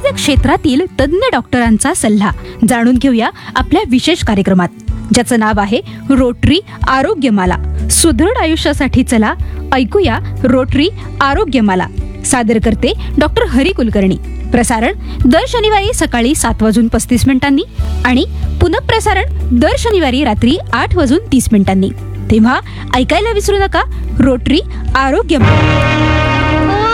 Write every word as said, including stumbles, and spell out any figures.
विविध क्षेत्रातील तज्ज्ञ डॉक्टरांचा सल्ला जाणून घेऊया आपल्या विशेष कार्यक्रमात, ज्याचं नाव आहे रोटरी आरोग्यमाला. सुदृढ आयुष्यासाठी चला ऐकूया रोटरी आरोग्यमाला. सादर करते डॉक्टर हरी कुलकर्णी. प्रसारण दर शनिवारी सकाळी सात वाजून पस्तीस मिनिटांनी आणि पुनःप्रसारण दर शनिवारी रात्री आठ वाजून तीस मिनिटांनी. तेव्हा ऐकायला विसरू नका रोटरी आरोग्यमाला.